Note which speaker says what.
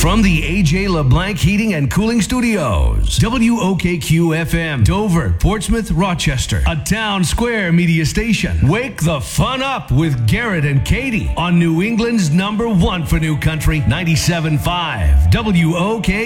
Speaker 1: From the AJ LeBlanc Heating and Cooling Studios, WOKQ-FM, Dover, Portsmouth, Rochester, a Town Square media station. Wake the fun up with Garrett and Katie on New England's #1 for New Country, 97.5, WOKQ.